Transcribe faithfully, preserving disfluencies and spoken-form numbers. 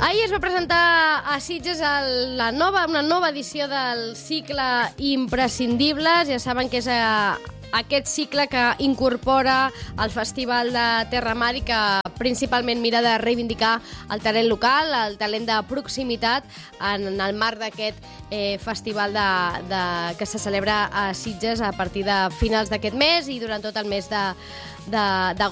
Ahir es va presentar a Sitges el, la nova, una nova edició del cicle Imprescindibles. Ja saben que és a, aquest cicle que incorpora el Festival de Terra Mar i que principalment mira de reivindicar el talent local, el talent de proximitat en, en el marc d'aquest eh, festival de, de, que se celebra a Sitges a partir de finals d'aquest mes i durant tot el mes de, de, de